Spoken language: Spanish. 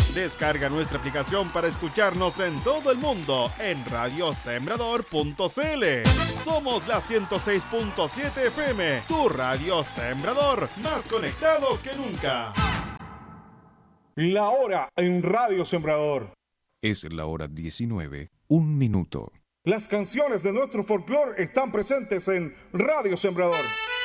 Descarga nuestra aplicación para escucharnos en todo el mundo en radiosembrador.cl. Somos la 106.7 FM, tu radio Sembrador, más conectados que nunca. La hora en Radio Sembrador. Es la hora 19, 1 minuto. Las canciones de nuestro folclore están presentes en Radio Sembrador.